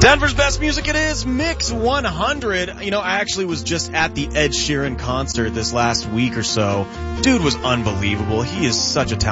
Denver's best music, it is Mix 100. You know, I actually was just at the Ed Sheeran concert this last week or so. Dude was unbelievable. He is such a talented